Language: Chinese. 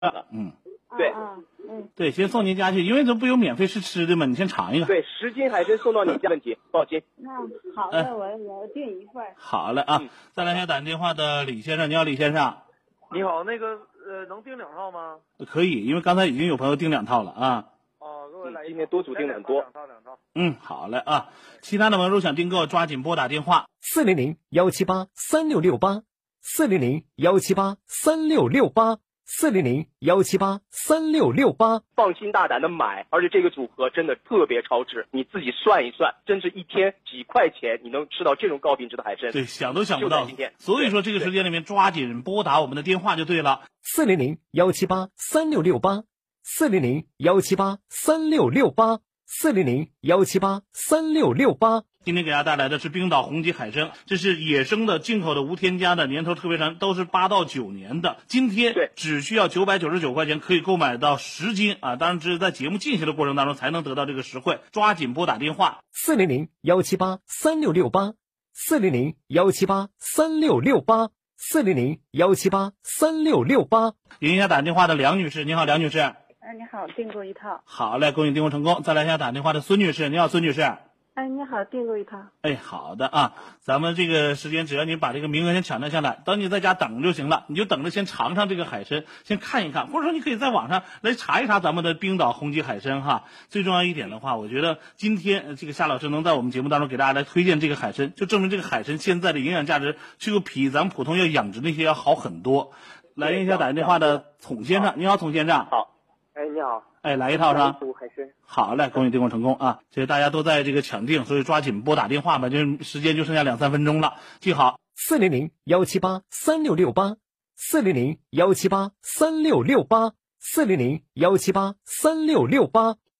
嗯， 对， 对，先送您家去，因为这不有免费试吃的吗？你先尝一个。 对，10斤海参送到你家，问题放心。 那好的，我订一份。 好嘞啊，再来一下打电话的李先生，你好，李先生。 你好，那个能订2套吗？ 可以，因为刚才已经有朋友订2套了啊。 哦，给我来今天多组订了很多。 2套。 好嘞啊，其他的朋友想订购，抓紧拨打电话 400-178-3668，400-178-3668，400-178-3668。 放心大胆的买，而且这个组合真的特别超值，你自己算一算，真是一天几块钱你能吃到这种高品质的海参。 对，想都想不到。 今天， 所以说这个时间里面抓紧拨打我们的电话就对了。 400-178-3668，400-178-3668，400-178-3668。 今天给大家带来的是冰岛红旗海参，这是野生的、进口的、无添加的，年头特别长，都是8到9年的。今天只需要999块钱可以购买到10斤啊！当然只是在节目进行的过程当中才能得到这个实惠，抓紧拨打电话 400-178-3668，400-178-3668，400-178-3668。 迎一下打电话的梁女士，你好，梁女士。 你好，订购一套。 好嘞，恭喜订购成功。再来一下打电话的孙女士，你好，孙女士。 你好，订购一套。 好的啊，咱们这个时间只要你把这个名额先抢占下来，等你在家等就行了，你就等着先尝尝这个海参，先看一看，或者说你可以在网上来查一查咱们的冰岛红旗海参哈。最重要一点的话，我觉得今天这个夏老师能在我们节目当中给大家来推荐这个海参，就证明这个海参现在的营养价值就比咱们普通要养殖那些要好很多。来一下打电话的丛先生，你好，丛先生。 好。 你好。 来一套是吧？ 海参。 好嘞，恭喜订购成功啊！这大家都在这个抢订，所以抓紧拨打电话吧，就是时间就剩下2-3分钟了，记好 400-178-3668，400-178-3668，400-178-3668。